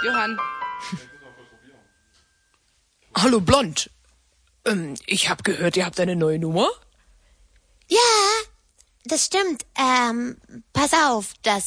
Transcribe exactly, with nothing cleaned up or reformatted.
Johann. Hallo Blond. Ähm, ich hab gehört, ihr habt eine neue Nummer? Ja, das stimmt. Ähm, pass auf, das